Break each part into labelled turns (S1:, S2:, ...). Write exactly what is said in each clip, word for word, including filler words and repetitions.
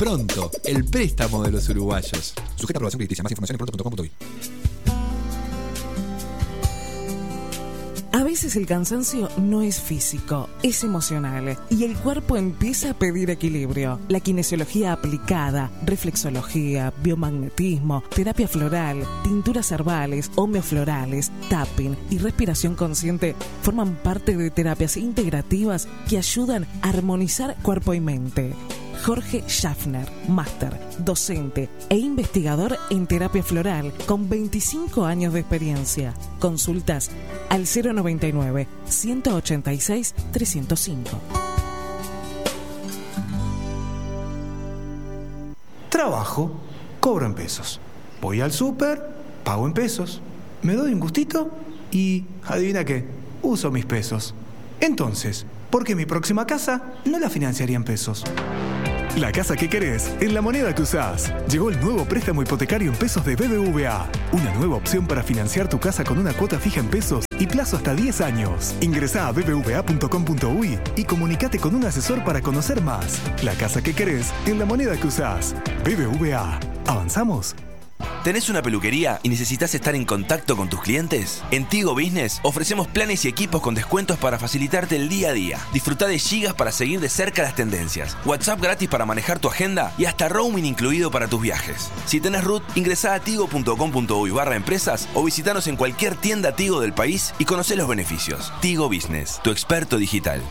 S1: Pronto, el préstamo de los uruguayos. Sujeta a aprobación crediticia. Más información en pronto punto com punto uy.
S2: A veces el cansancio no es físico, es emocional y el cuerpo empieza a pedir equilibrio. La kinesiología aplicada, reflexología, biomagnetismo, terapia floral, tinturas herbales, homeoflorales, tapping y respiración consciente forman parte de terapias integrativas que ayudan a armonizar cuerpo y mente. Jorge Schaffner, máster, docente e investigador en terapia floral con veinticinco años de experiencia. Consultas al cero noventa y nueve, ciento ochenta y seis, trescientos cinco.
S3: Trabajo, cobro en pesos. Voy al súper, pago en pesos. Me doy un gustito y, adivina qué, uso mis pesos. Entonces, ¿por qué mi próxima casa no la financiaría en pesos?
S4: La casa que querés en la moneda que usás. Llegó el nuevo préstamo hipotecario en pesos de B B V A. Una nueva opción para financiar tu casa con una cuota fija en pesos y plazo hasta diez años. Ingresá a b b v a punto com punto uy y comunicate con un asesor para conocer más. La casa que querés en la moneda que usás. B B V A. ¿Avanzamos?
S5: ¿Tenés una peluquería y necesitas estar en contacto con tus clientes? En Tigo Business ofrecemos planes y equipos con descuentos para facilitarte el día a día. Disfruta de gigas para seguir de cerca las tendencias, WhatsApp gratis para manejar tu agenda y hasta roaming incluido para tus viajes. Si tenés R U T, ingresá a tigo punto com punto uy barra empresas o visitanos en cualquier tienda Tigo del país y conocé los beneficios. Tigo Business, tu experto digital.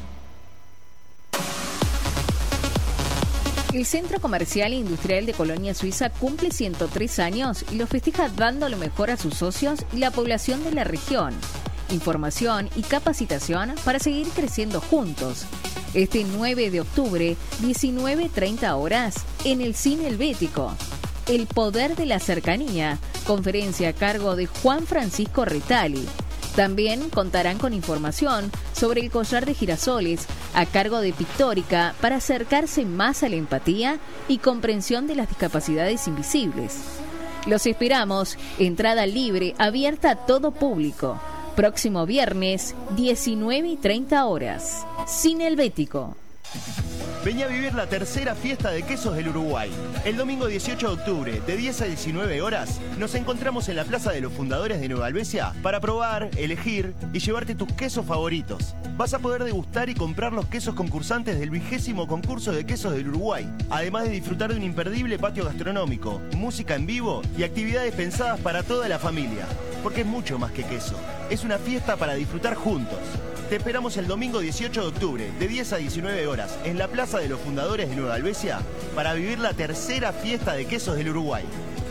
S6: El Centro Comercial e Industrial de Colonia Suiza cumple ciento tres años y lo festeja dando lo mejor a sus socios y la población de la región. Información y capacitación para seguir creciendo juntos. Este nueve de octubre, diecinueve treinta horas, en el Cine Helvético. El poder de la cercanía, conferencia a cargo de Juan Francisco Retali. También contarán con información sobre el collar de girasoles a cargo de Pictórica para acercarse más a la empatía y comprensión de las discapacidades invisibles. Los esperamos, entrada libre, abierta a todo público. Próximo viernes, diecinueve y treinta horas. Cine Helvético.
S7: Vení a vivir la tercera fiesta de quesos del Uruguay. El domingo dieciocho de octubre, de diez a diecinueve horas, nos encontramos en la Plaza de los Fundadores de Nueva Albesia para probar, elegir y llevarte tus quesos favoritos. Vas a poder degustar y comprar los quesos concursantes del vigésimo concurso de quesos del Uruguay, además de disfrutar de un imperdible patio gastronómico, música en vivo y actividades pensadas para toda la familia. Porque es mucho más que queso, es una fiesta para disfrutar juntos. Te esperamos el domingo dieciocho de octubre, de diez a diecinueve horas, en la Plaza de los Fundadores de Nueva Albesia, para vivir la tercera fiesta de quesos del Uruguay.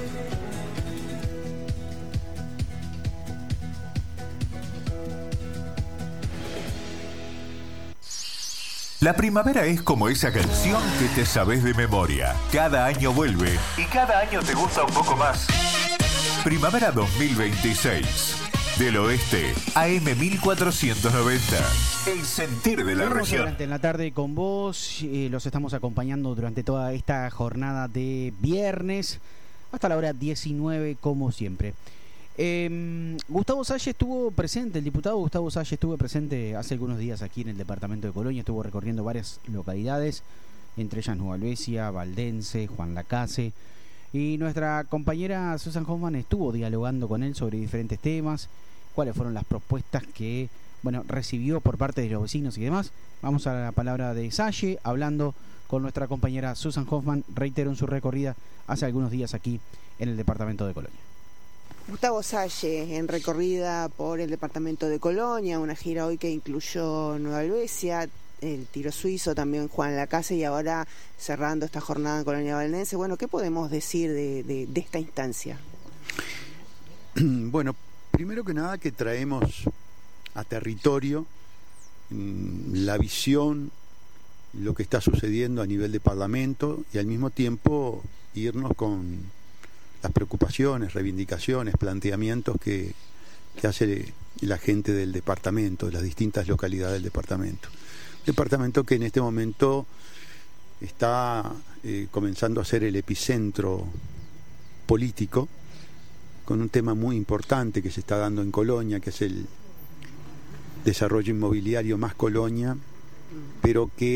S8: La primavera es como esa canción que te sabes de memoria. Cada año vuelve y cada año te gusta un poco más. Primavera dos mil veintiséis. Del Oeste, A M mil cuatrocientos noventa. El sentir de la
S9: Estamos
S8: región.
S9: durante en la tarde con vos, eh, los estamos acompañando durante toda esta jornada de viernes, hasta la hora diecinueve, como siempre. Eh, Gustavo Salle estuvo presente, el diputado Gustavo Salle estuvo presente hace algunos días aquí en el departamento de Colonia, estuvo recorriendo varias localidades, entre ellas Nueva Albesia, Valdense, Juan Lacase. Y nuestra compañera Susan Hoffman estuvo dialogando con él sobre diferentes temas, cuáles fueron las propuestas que, bueno, recibió por parte de los vecinos y demás. Vamos a la palabra de Salle, hablando con nuestra compañera Susan Hoffman, reiteró en su recorrida hace algunos días aquí en el departamento de Colonia.
S10: Gustavo Salle, en recorrida por el departamento de Colonia, una gira hoy que incluyó Nueva Albesia, el Tiro Suizo, también Juan Lacase y ahora cerrando esta jornada en Colonia Valdense. Bueno, ¿qué podemos decir de, de, de esta instancia?
S11: Bueno, primero que nada que traemos a territorio mmm, la visión, lo que está sucediendo a nivel de Parlamento y al mismo tiempo irnos con las preocupaciones, reivindicaciones, planteamientos que, que hace la gente del departamento, de las distintas localidades del departamento. Departamento que en este momento está eh, comenzando a ser el epicentro político con un tema muy importante que se está dando en Colonia, que es el desarrollo inmobiliario más Colonia, pero que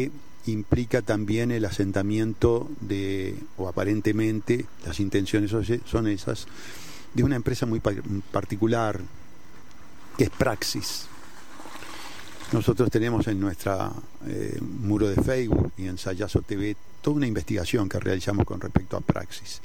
S11: implica también el asentamiento de, o aparentemente las intenciones son esas, de una empresa muy particular, que es Praxis. Nosotros tenemos en nuestra eh, muro de Facebook y en Sayazo T V toda una investigación que realizamos con respecto a Praxis.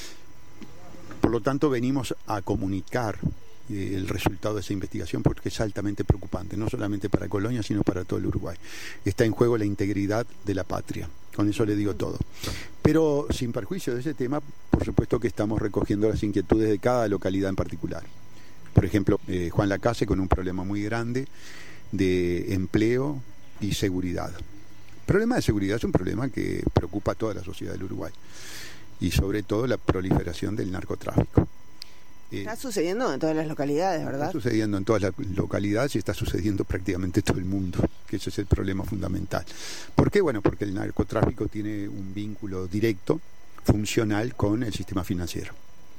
S11: Por lo tanto, venimos a comunicar eh, el resultado de esa investigación porque es altamente preocupante, no solamente para Colonia, sino para todo el Uruguay. Está en juego la integridad de la patria. Con eso le digo todo. Pero sin perjuicio de ese tema, por supuesto que estamos recogiendo las inquietudes de cada localidad en particular. Por ejemplo, eh, Juan Lacase con un problema muy grande de empleo y seguridad. El problema de seguridad es un problema que preocupa a toda la sociedad del Uruguay y sobre todo la proliferación del narcotráfico.
S10: Está sucediendo en todas las localidades, ¿verdad?
S11: Está sucediendo en todas las localidades y está sucediendo prácticamente en todo el mundo, que ese es el problema fundamental. ¿Por qué? Bueno, porque el narcotráfico tiene un vínculo directo, funcional con el sistema financiero,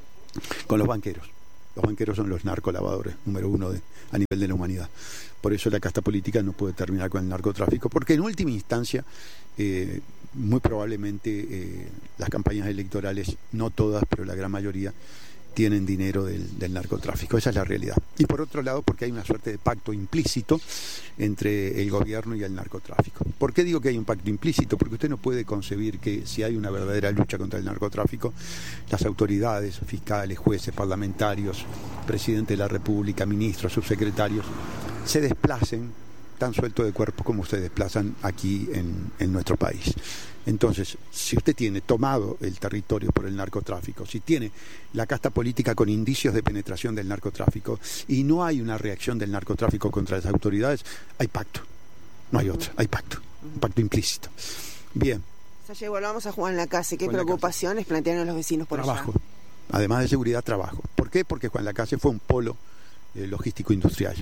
S11: con los banqueros. Los banqueros son los narcolavadores número uno de, a nivel de la humanidad. Por eso la casta política no puede terminar con el narcotráfico, porque en última instancia, eh, muy probablemente eh, las campañas electorales, no todas, pero la gran mayoría, tienen dinero del, del narcotráfico. Esa es la realidad. Y por otro lado, porque hay una suerte de pacto implícito entre el gobierno y el narcotráfico. ¿Por qué digo que hay un pacto implícito? Porque usted no puede concebir que si hay una verdadera lucha contra el narcotráfico, las autoridades, fiscales, jueces, parlamentarios, presidente de la República, ministros, subsecretarios, se desplacen tan suelto de cuerpo como se desplazan aquí en, en nuestro país. Entonces, si usted tiene tomado el territorio por el narcotráfico, si tiene la casta política con indicios de penetración del narcotráfico y no hay una reacción del narcotráfico contra las autoridades, hay pacto. No hay otra, hay pacto. Un pacto implícito. Bien.
S10: Salle, volvamos a Juan Lacase. ¿Qué
S11: Juan
S10: preocupaciones Lacase. plantearon los vecinos por
S11: trabajo.
S10: allá?
S11: Además de seguridad, trabajo. ¿Por qué? Porque Juan Lacase fue un polo eh, logístico industrial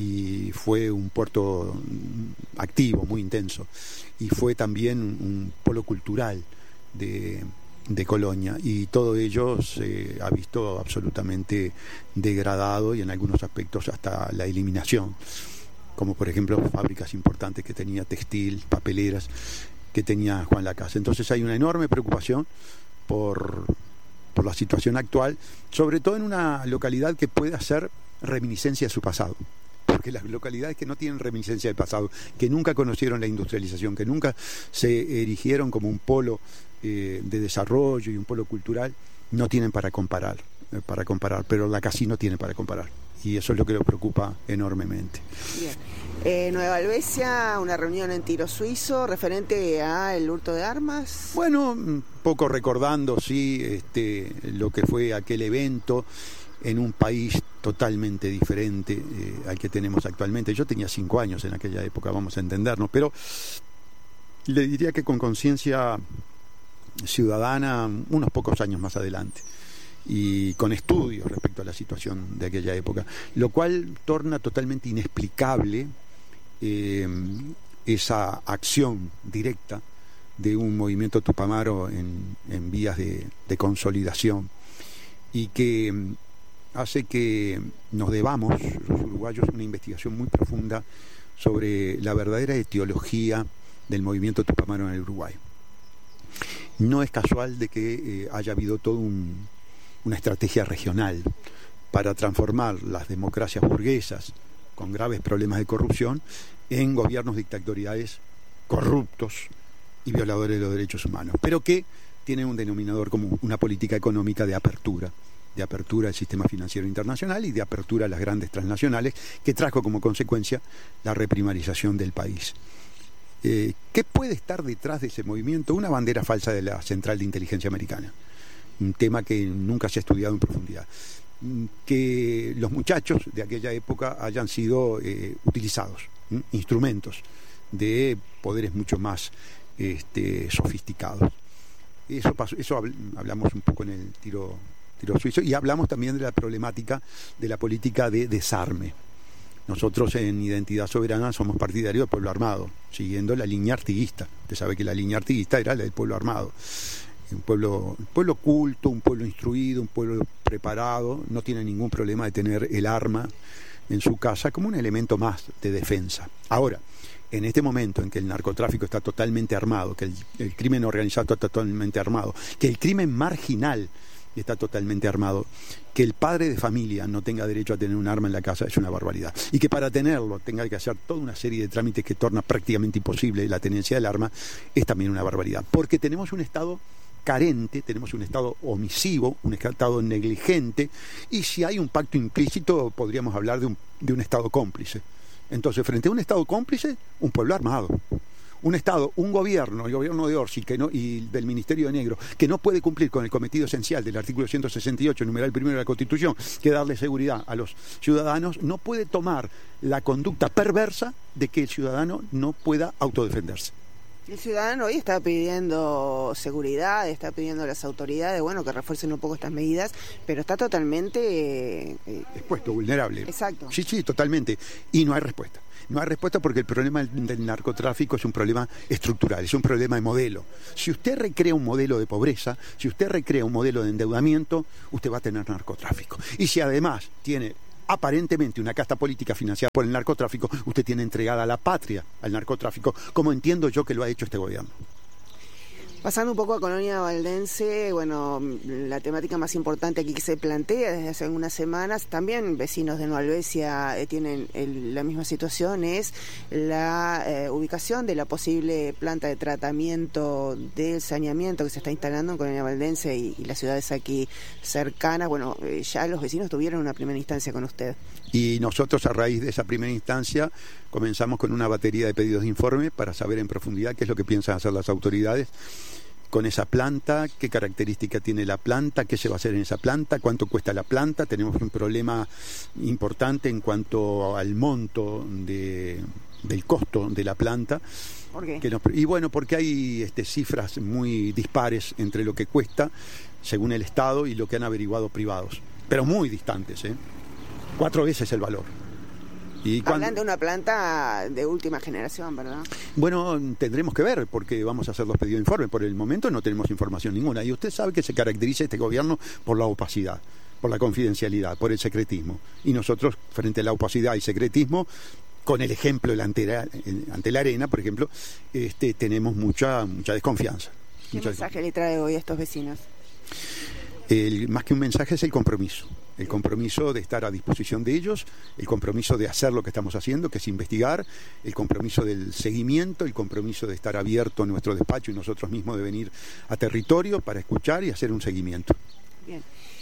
S11: y fue un puerto activo, muy intenso, y fue también un polo cultural de, de Colonia, y todo ello se ha visto absolutamente degradado y en algunos aspectos hasta la eliminación, como por ejemplo fábricas importantes que tenía, textil, papeleras, que tenía Juan Lacase. Entonces hay una enorme preocupación por, por la situación actual, sobre todo en una localidad que puede hacer reminiscencia de su pasado, porque las localidades que no tienen reminiscencia del pasado, que nunca conocieron la industrialización, que nunca se erigieron como un polo eh, de desarrollo y un polo cultural, no tienen para comparar, eh, para comparar, pero Lacase no tiene para comparar, y eso es lo que lo preocupa enormemente.
S10: Bien. Eh, Nueva Albesia, una reunión en Tiro Suizo referente al hurto de armas.
S11: Bueno, un poco recordando, sí, este, lo que fue aquel evento en un país totalmente diferente eh, al que tenemos actualmente. Yo tenía cinco años en aquella época, vamos a entendernos, pero le diría que con conciencia ciudadana unos pocos años más adelante y con estudios respecto a la situación de aquella época, lo cual torna totalmente inexplicable eh, esa acción directa de un movimiento tupamaro en, en vías de, de consolidación, y que hace que nos debamos, los uruguayos, una investigación muy profunda sobre la verdadera etiología del movimiento tupamaro en el Uruguay. No es casual de que eh, haya habido toda un, una estrategia regional para transformar las democracias burguesas con graves problemas de corrupción en gobiernos dictatoriales corruptos y violadores de los derechos humanos, pero que tienen un denominador común, una política económica de apertura. de apertura al sistema financiero internacional y de apertura a las grandes transnacionales, que trajo como consecuencia la reprimarización del país. Eh, ¿Qué puede estar detrás de ese movimiento? Una bandera falsa de la Central de Inteligencia Americana, un tema que nunca se ha estudiado en profundidad. Que los muchachos de aquella época hayan sido eh, utilizados, ¿m? instrumentos de poderes mucho más este, sofisticados. Eso pasó, eso hablamos un poco en el tiro Tiro Suizo, y hablamos también de la problemática de la política de desarme. Nosotros en Identidad Soberana somos partidarios del pueblo armado, siguiendo la línea artiguista. Usted sabe que la línea artiguista era la del pueblo armado. Un pueblo, un pueblo culto, un pueblo instruido, un pueblo preparado, no tiene ningún problema de tener el arma en su casa como un elemento más de defensa. Ahora, en este momento en que el narcotráfico está totalmente armado, que el, el crimen organizado está totalmente armado, que el crimen marginal está totalmente armado, que el padre de familia no tenga derecho a tener un arma en la casa es una barbaridad. Y que para tenerlo tenga que hacer toda una serie de trámites que torna prácticamente imposible la tenencia del arma es también una barbaridad. Porque tenemos un Estado carente, tenemos un Estado omisivo, un Estado negligente, y si hay un pacto implícito podríamos hablar de un, de un Estado cómplice. Entonces, frente a un Estado cómplice, un pueblo armado. Un Estado, un gobierno, el gobierno de Orsi que no, y del Ministerio de Negro, que no puede cumplir con el cometido esencial del artículo ciento sesenta y ocho, numeral primero de la Constitución, que es darle seguridad a los ciudadanos, no puede tomar la conducta perversa de que el ciudadano no pueda autodefenderse.
S10: El ciudadano hoy está pidiendo seguridad, está pidiendo a las autoridades, bueno, que refuercen un poco estas medidas, pero está totalmente... Eh,
S11: expuesto, vulnerable.
S10: Exacto.
S11: Sí, sí, totalmente. Y no hay respuesta. No hay respuesta porque el problema del narcotráfico es un problema estructural, es un problema de modelo. Si usted recrea un modelo de pobreza, si usted recrea un modelo de endeudamiento, usted va a tener narcotráfico. Y si además tiene aparentemente una casta política financiada por el narcotráfico, usted tiene entregada a la patria al narcotráfico, como entiendo yo que lo ha hecho este gobierno.
S10: Pasando un poco a Colonia Valdense, bueno, la temática más importante aquí que se plantea desde hace algunas semanas, también vecinos de Nueva Helvecia eh, tienen el, la misma situación, es la eh, ubicación de la posible planta de tratamiento del saneamiento que se está instalando en Colonia Valdense y, y las ciudades aquí cercanas. Bueno, eh, ya los vecinos tuvieron una primera instancia con usted.
S11: Y nosotros a raíz de esa primera instancia comenzamos con una batería de pedidos de informe para saber en profundidad qué es lo que piensan hacer las autoridades con esa planta, qué característica tiene la planta, qué se va a hacer en esa planta, cuánto cuesta la planta. Tenemos un problema importante en cuanto al monto de, del costo de la planta.
S10: ¿Por qué?
S11: Que nos, y bueno, porque hay este, cifras muy dispares entre lo que cuesta según el Estado y lo que han averiguado privados, pero muy distantes, ¿eh? Cuatro veces el valor. Y
S10: Hablan
S11: cuando,
S10: de una planta de última generación, ¿verdad?
S11: Bueno, tendremos que ver, porque vamos a hacer los pedidos de informe. Por el momento no tenemos información ninguna. Y usted sabe que se caracteriza este gobierno por la opacidad, por la confidencialidad, por el secretismo. Y nosotros, frente a la opacidad y secretismo, con el ejemplo ante la, ante la arena, por ejemplo, este, tenemos mucha, mucha desconfianza.
S10: ¿Qué
S11: mucha
S10: mensaje le trae hoy a estos vecinos?
S11: El, más que un mensaje es el compromiso. El compromiso de estar a disposición de ellos, el compromiso de hacer lo que estamos haciendo, que es investigar, el compromiso del seguimiento, el compromiso de estar abierto a nuestro despacho y nosotros mismos de venir a territorio para escuchar y hacer un seguimiento.
S10: Bien.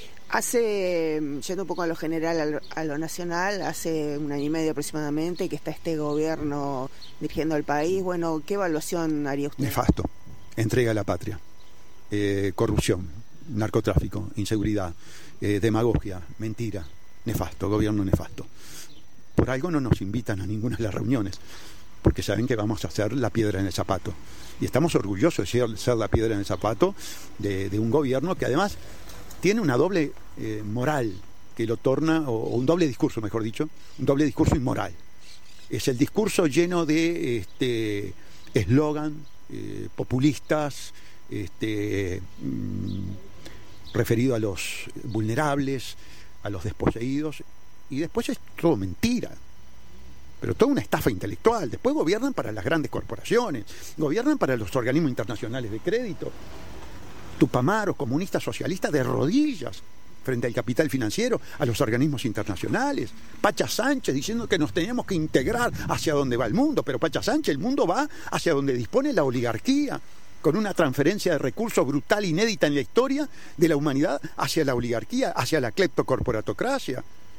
S10: Hace, yendo un poco a lo general, a lo, a lo nacional, hace un año y medio aproximadamente que está este gobierno dirigiendo el país. Bueno, ¿qué evaluación haría usted?
S11: Nefasto. Entrega a la patria. Eh, corrupción, narcotráfico, inseguridad. Eh, demagogia, mentira, nefasto, gobierno nefasto. Por algo no nos invitan a ninguna de las reuniones, porque saben que vamos a hacer la piedra en el zapato. Y estamos orgullosos de ser, ser la piedra en el zapato de, de un gobierno que además tiene una doble eh, moral que lo torna, o, o un doble discurso, mejor dicho, un doble discurso inmoral. Es el discurso lleno de este eslogan eh, populistas, este... Mmm, referido a los vulnerables, a los desposeídos, y después es todo mentira, pero toda una estafa intelectual. Después gobiernan para las grandes corporaciones, gobiernan para los organismos internacionales de crédito, tupamaros, comunistas, socialistas de rodillas frente al capital financiero, a los organismos internacionales. Pacha Sánchez diciendo que nos tenemos que integrar hacia donde va el mundo, pero Pacha Sánchez, el mundo va hacia donde dispone la oligarquía, con una transferencia de recursos brutal, inédita en la historia de la humanidad, hacia la oligarquía, hacia la cleptocorporatocracia.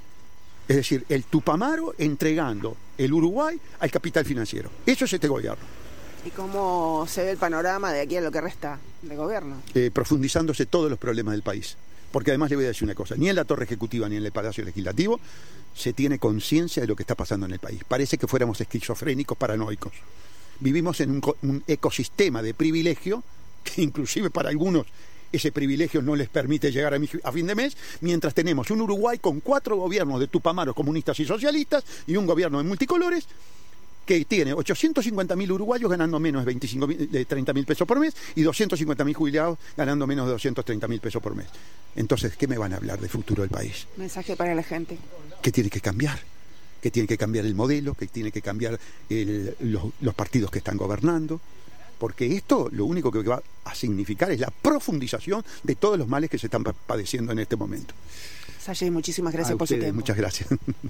S11: Es decir, el Tupamaro entregando el Uruguay al capital financiero. Eso es este gobierno.
S10: ¿Y cómo se ve el panorama de aquí a lo que resta de gobierno?
S11: Eh, profundizándose todos los problemas del país. Porque además le voy a decir una cosa, ni en la Torre Ejecutiva ni en el Palacio Legislativo se tiene conciencia de lo que está pasando en el país. Parece que fuéramos esquizofrénicos, paranoicos. Vivimos en un, un ecosistema de privilegio, que inclusive para algunos ese privilegio no les permite llegar a, mi, a fin de mes, mientras tenemos un Uruguay con cuatro gobiernos de tupamaros comunistas y socialistas y un gobierno de multicolores que tiene ochocientos cincuenta mil uruguayos ganando menos de, veinticinco mil, de treinta mil pesos por mes y doscientos cincuenta mil jubilados ganando menos de doscientos treinta mil pesos por mes. Entonces, ¿qué me van a hablar del futuro del país?
S10: Mensaje para la gente.
S11: ¿Qué tiene que cambiar? que tiene que cambiar el modelo, que tiene que cambiar el, los, los partidos que están gobernando, porque esto lo único que va a significar es la profundización de todos los males que se están padeciendo en este momento.
S10: Salle, muchísimas gracias
S11: a
S10: por
S11: ustedes,
S10: su tiempo.
S11: Muchas gracias.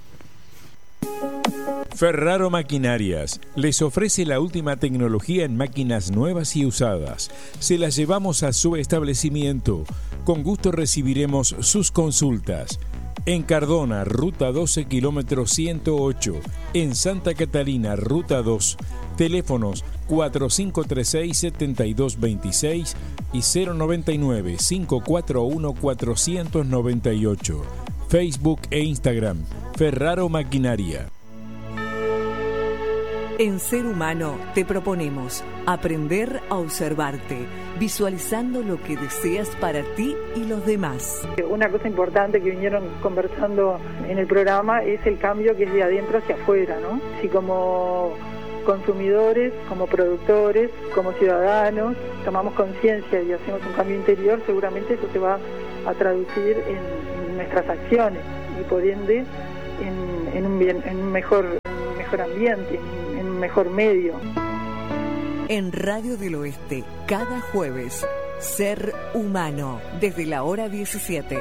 S12: Ferraro Maquinarias les ofrece la última tecnología en máquinas nuevas y usadas. Se las llevamos a su establecimiento. Con gusto recibiremos sus consultas. En Cardona, ruta doce, kilómetro ciento ocho. En Santa Catalina, ruta dos. Teléfonos cuatro cinco tres seis, siete dos dos seis y cero noventa y nueve, cinco cuatro uno, cuatro nueve ocho. Facebook e Instagram, Ferraro Maquinaria.
S13: En Ser Humano te proponemos aprender a observarte, visualizando lo que deseas para ti y los demás.
S14: Una cosa importante que vinieron conversando en el programa es el cambio que es de adentro hacia afuera, ¿no? Si como consumidores, como productores, como ciudadanos, tomamos conciencia y hacemos un cambio interior, seguramente eso se va a traducir en, en nuestras acciones y por ende en, en, un, bien, en un mejor, en un mejor ambiente, en, en un mejor medio.
S13: En Radio del Oeste, cada jueves, Ser Humano, desde la hora diecisiete.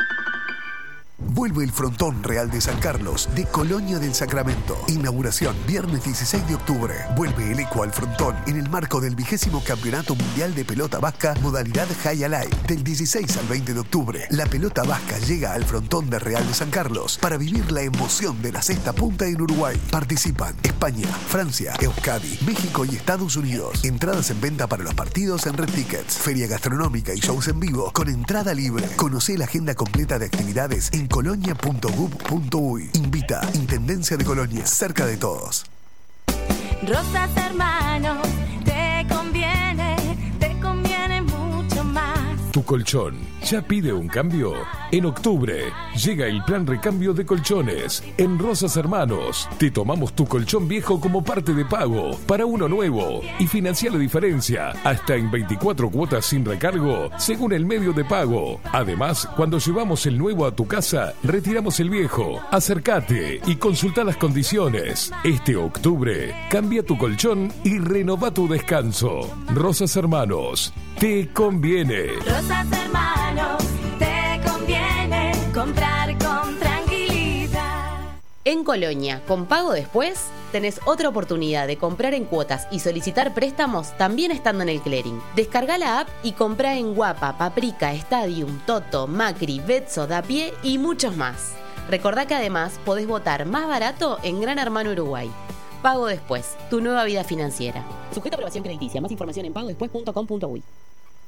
S15: Vuelve el Frontón Real de San Carlos de Colonia del Sacramento. Inauguración viernes dieciséis de octubre. Vuelve el eco al Frontón en el marco del vigésimo Campeonato Mundial de Pelota Vasca modalidad High Alive. Del dieciséis al veinte de octubre, la pelota vasca llega al Frontón de Real de San Carlos para vivir la emoción de la sexta punta en Uruguay. Participan España, Francia, Euskadi, México y Estados Unidos. Entradas en venta para los partidos en Red Tickets. Feria gastronómica y shows en vivo con entrada libre. Conocé la agenda completa de actividades en colonia punto gov punto uy. Invita Intendencia de Colonia, cerca de todos.
S16: Rosas Hermanos, te conviene, te conviene mucho más.
S17: ¿Tu colchón ya pide un cambio? En octubre llega el plan recambio de colchones. En Rosas Hermanos te tomamos tu colchón viejo como parte de pago para uno nuevo y financia la diferencia hasta en veinticuatro cuotas sin recargo según el medio de pago. Además, cuando llevamos el nuevo a tu casa, retiramos el viejo. Acércate y consulta las condiciones. Este octubre cambia tu colchón y renova tu descanso. Rosas Hermanos, te conviene.
S16: Rosas Hermanos, te conviene comprar con tranquilidad.
S18: En Colonia, con pago después, tenés otra oportunidad de comprar en cuotas y solicitar préstamos también estando en el clearing. Descarga la app y comprá en Guapa, Paprika, Stadium, Toto, Macri, Betso, Dapié y muchos más. Recordá que además podés votar más barato en Gran Hermano Uruguay. Pago después, tu nueva vida financiera. Sujeto a aprobación crediticia. Más información en pago después punto com punto uy.